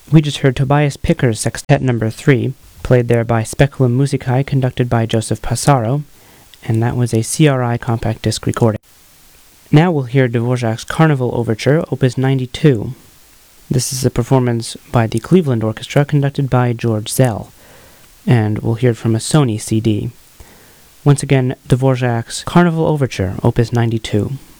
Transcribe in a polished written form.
We just heard Tobias Picker's Sextet No. 3, played there by Speculum Musicae, conducted by Joseph Passaro, and that was a CRI compact disc recording. Now we'll hear Dvorak's Carnival Overture, Opus 92. This is a performance by the Cleveland Orchestra, conducted by George Zell, and we'll hear it from a Sony CD. Once again, Dvorak's Carnival Overture, Opus 92.